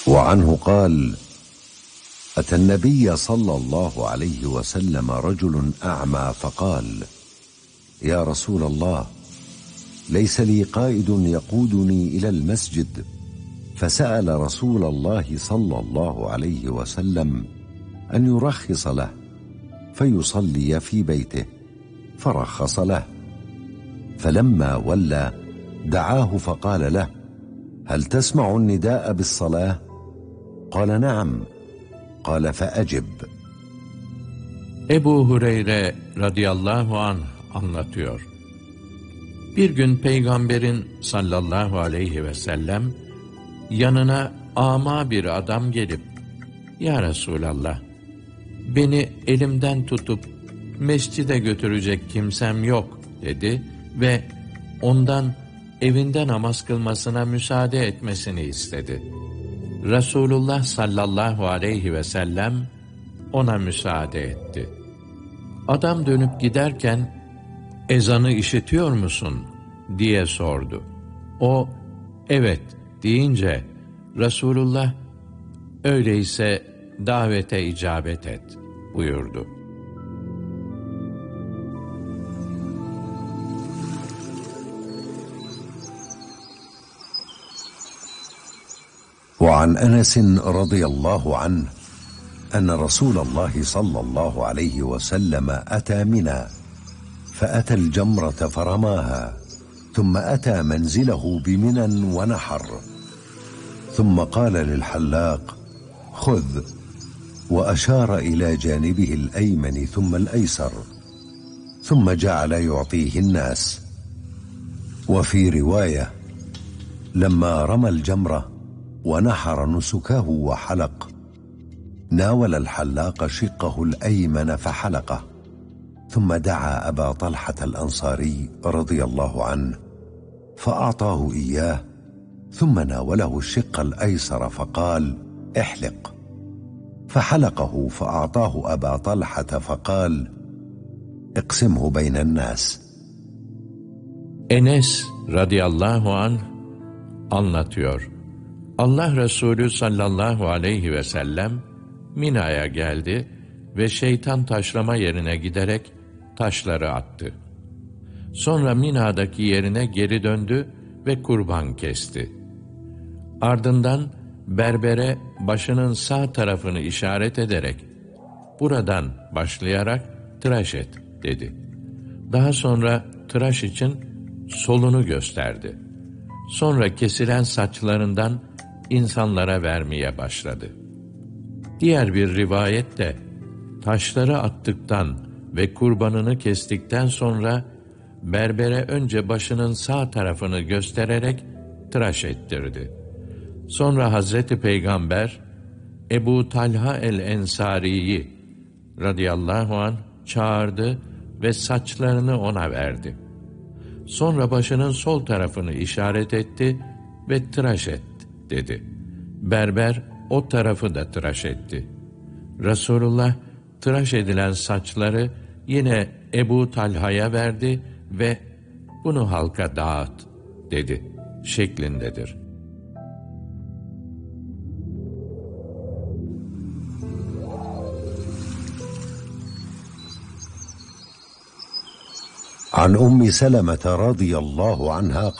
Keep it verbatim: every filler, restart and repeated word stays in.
وعنه قال: أتى النبي صلى الله عليه وسلم رجل أعمى فقال: يا رسول الله، ليس لي قائد يقودني إلى المسجد، فسأل رسول الله صلى الله عليه وسلم أن يرخص له فيصلي في بيته، فرخص له. فلما ولى دعاه فقال له: هل تسمع النداء بالصلاة؟ قال: نعم. قال: فأجب. Ebu Hureyre radıyallahu anh anlatıyor. Bir gün Peygamberin sallallahu aleyhi ve sellem yanına ama bir adam gelip, Ya Resulallah, beni elimden tutup mescide götürecek kimsem yok dedi ve ondan evinde namaz kılmasına müsaade etmesini istedi. Resulullah sallallahu aleyhi ve sellem ona müsaade etti. Adam dönüp giderken, ezanı işitiyor musun diye sordu. O, evet deyince, Resulullah, öyleyse davete icabet et buyurdu. وعن أنس رضي الله عنه أن رسول الله صلى الله عليه وسلم أتى منى فأتى الجمرة فرماها، ثم أتى منزله بمنى ونحر، ثم قال للحلاق: خذ، وأشار إلى جانبه الأيمن ثم الأيسر، ثم جعل يعطيه الناس. وفي رواية: لما رمى الجمرة ونحر نسكه وحلق، ناول الحلاق شقه الأيمن فحلقه، ثم دعا أبا طلحة الأنصاري رضي الله عنه فأعطاه إياه، ثم ناوله الشق الأيسر فقال: احلق، فحلقه فأعطاه أبا طلحة فقال: اقسمه بين الناس. Enes radıyallahu anh anlatıyor. Allah Resulü sallallahu aleyhi ve sellem Mina'ya geldi ve şeytan taşlama yerine giderek taşları attı. Sonra Mina'daki yerine geri döndü ve kurban kesti. Ardından berbere başının sağ tarafını işaret ederek, buradan başlayarak tıraş et dedi. Daha sonra tıraş için solunu gösterdi. Sonra kesilen saçlarından insanlara vermeye başladı. Diğer bir rivayette, taşları attıktan ve kurbanını kestikten sonra berbere önce başının sağ tarafını göstererek tıraş ettirdi. Sonra Hazreti Peygamber Ebu Talha el-Ensari'yi radıyallahu anh çağırdı ve saçlarını ona verdi. Sonra başının sol tarafını işaret etti ve tıraş et dedi. Berber o tarafı da tıraş etti. Resulullah tıraş edilen saçları yine Ebu Talha'ya verdi ve bunu halka dağıt dedi şeklindedir. عن أم سلمة رضي الله عنها